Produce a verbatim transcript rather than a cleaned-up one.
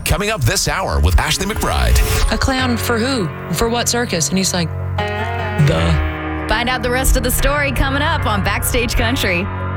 coming up this hour with Ashley McBride. A clown for who? For what circus? And he's like, the. Find out the rest of the story coming up on Backstage Country.